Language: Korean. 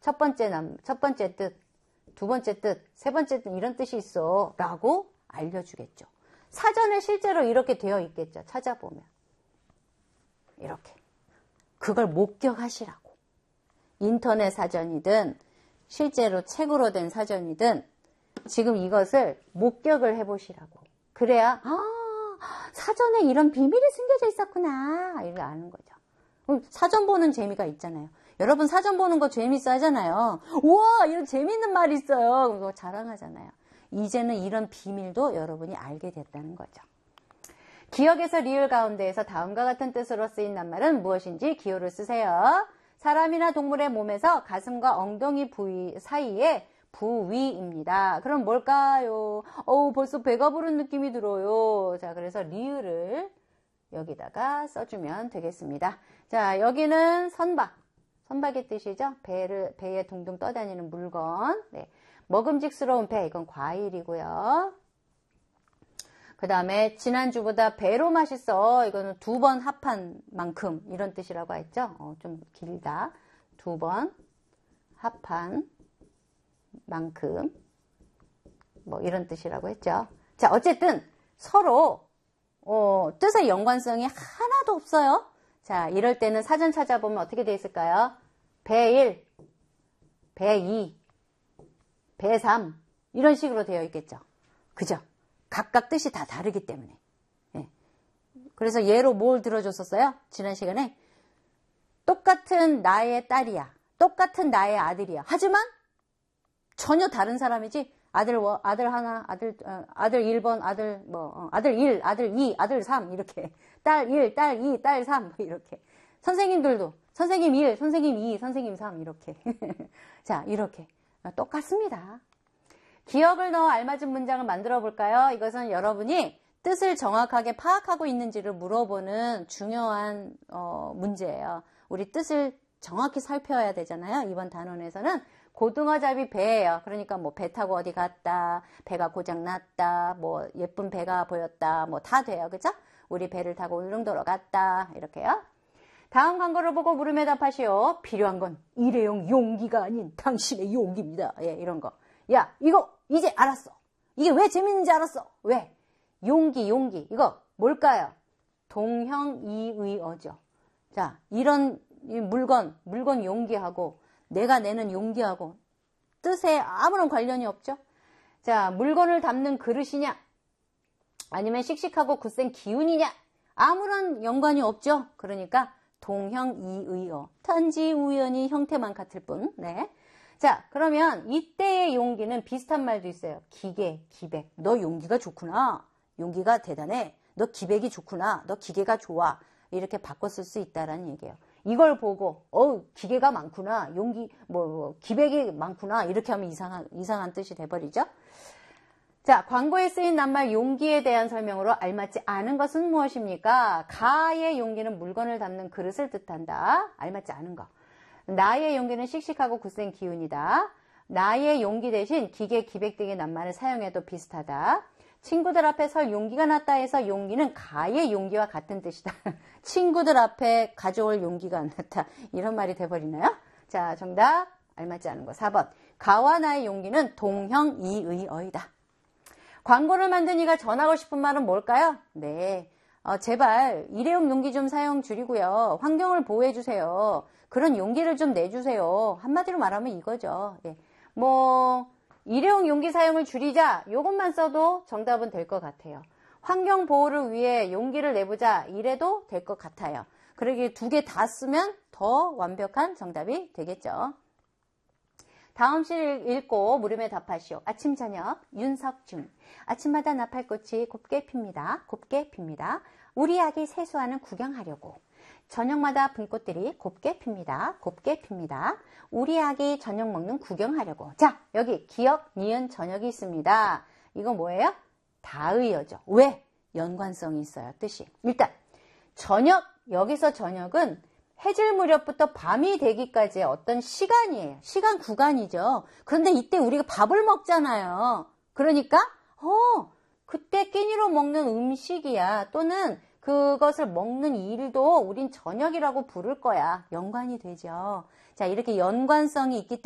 첫 번째 뜻, 두 번째 뜻, 세 번째 뜻 이런 뜻이 있어 라고 알려주겠죠. 사전에 실제로 이렇게 되어 있겠죠. 찾아보면 이렇게 그걸 목격하시라고. 인터넷 사전이든 실제로 책으로 된 사전이든 지금 이것을 목격을 해보시라고. 그래야 사전에 이런 비밀이 숨겨져 있었구나 이렇게 아는 거죠. 사전 보는 재미가 있잖아요. 여러분 사전 보는 거 재밌어 하잖아요. 우와 이런 재밌는 말이 있어요. 그거 자랑하잖아요. 이제는 이런 비밀도 여러분이 알게 됐다는 거죠. 기억에서 리을 가운데에서 다음과 같은 뜻으로 쓰인 낱말은 무엇인지 기호를 쓰세요. 사람이나 동물의 몸에서 가슴과 엉덩이 부위 사이에 부위입니다. 그럼 뭘까요? 벌써 배가 부른 느낌이 들어요. 자, 그래서 리을을 여기다가 써주면 되겠습니다. 자, 여기는 선박. 선박의 뜻이죠. 배에 둥둥 떠다니는 물건. 네. 먹음직스러운 배, 이건 과일이고요. 그 다음에 지난주보다 배로 맛있어. 이거는 2번 합한 만큼 이런 뜻이라고 했죠. 좀 길다. 2번 합한 만큼 뭐 이런 뜻이라고 했죠. 자, 어쨌든 서로 뜻의 연관성이 하나도 없어요. 자, 이럴 때는 사전 찾아보면 어떻게 돼 있을까요? 배 1, 배 2, 배 3 이런 식으로 되어 있겠죠. 그죠? 각각 뜻이 다 다르기 때문에. 예. 그래서 예로 뭘 들어줬었어요? 지난 시간에 똑같은 나의 딸이야. 똑같은 나의 아들이야. 하지만 전혀 다른 사람이지. 아들 하나, 아들 1번, 아들 1, 아들 2, 아들 3 이렇게. 딸 1, 딸 2, 딸 3 이렇게. 선생님들도 선생님 1, 선생님 2, 선생님 3 이렇게. 자, 이렇게 똑같습니다. 기억을 넣어 알맞은 문장을 만들어 볼까요? 이것은 여러분이 뜻을 정확하게 파악하고 있는지를 물어보는 중요한 문제예요. 우리 뜻을 정확히 살펴야 되잖아요. 이번 단원에서는 고등어잡이 배예요. 그러니까 뭐 배 타고 어디 갔다, 배가 고장 났다, 뭐 예쁜 배가 보였다, 뭐 다 돼요. 그죠? 우리 배를 타고 울릉도로 갔다 이렇게요. 다음 광고를 보고 물음에 답하시오. 필요한 건 일회용 용기가 아닌 당신의 용기입니다. 예, 이런 거. 야, 이거 이제 알았어. 이게 왜 재밌는지 알았어. 왜? 용기. 이거 뭘까요? 동형이의어죠. 자, 이런 물건 용기하고 내가 내는 용기하고 뜻에 아무런 관련이 없죠. 자, 물건을 담는 그릇이냐? 아니면 씩씩하고 굳센 기운이냐? 아무런 연관이 없죠. 그러니까 동형이의어. 단지 우연히 형태만 같을 뿐. 네. 자, 그러면 이때의 용기는 비슷한 말도 있어요. 기계, 기백. 너 용기가 좋구나. 용기가 대단해. 너 기백이 좋구나. 너 기계가 좋아. 이렇게 바꿔 쓸 수 있다라는 얘기예요. 이걸 보고 기계가 많구나. 용기 기백이 많구나. 이렇게 하면 이상한 뜻이 돼버리죠. 자, 광고에 쓰인 낱말 용기에 대한 설명으로 알맞지 않은 것은 무엇입니까? 가의 용기는 물건을 담는 그릇을 뜻한다. 알맞지 않은 거. 나의 용기는 씩씩하고 굳센 기운이다. 나의 용기 대신 기계, 기백 등의 낱말을 사용해도 비슷하다. 친구들 앞에 설 용기가 났다 해서 용기는 가의 용기와 같은 뜻이다. 친구들 앞에 가져올 용기가 안 났다. 이런 말이 돼버리나요? 자, 정답 알맞지 않은 거 4번. 가와 나의 용기는 동형이의어이다. 광고를 만든 이가 전하고 싶은 말은 뭘까요? 네, 제발 일회용 용기 좀 사용 줄이고요. 환경을 보호해 주세요. 그런 용기를 좀 내주세요. 한마디로 말하면 이거죠. 예. 일회용 용기 사용을 줄이자. 이것만 써도 정답은 될 것 같아요. 환경 보호를 위해 용기를 내보자. 이래도 될 것 같아요. 그러기 2개 다 쓰면 더 완벽한 정답이 되겠죠. 다음 실 읽고 물음에 답하시오. 아침 저녁 윤석준. 아침마다 나팔꽃이 곱게 핍니다. 곱게 핍니다. 우리 아기 세수하는 구경하려고. 저녁마다 분꽃들이 곱게 핍니다. 곱게 핍니다. 우리 아기 저녁 먹는 구경하려고. 자, 여기 기억, 니은, 저녁이 있습니다. 이거 뭐예요? 다의어죠. 왜? 연관성이 있어요. 뜻이. 일단 저녁, 여기서 저녁은 해질 무렵부터 밤이 되기까지의 어떤 시간이에요. 시간 구간이죠. 그런데 이때 우리가 밥을 먹잖아요. 그러니까 그때 끼니로 먹는 음식이야. 또는 그것을 먹는 일도 우린 저녁이라고 부를 거야. 연관이 되죠. 자, 이렇게 연관성이 있기 때문에